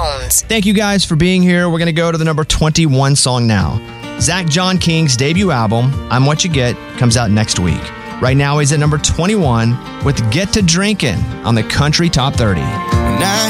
Jones. Thank you guys for being here. We're going to go to the number 21 song now. Zach John King's debut album, I'm What You Get, comes out next week. Right now, he's at number 21 with Get to Drinkin' on the Country Top 30. Now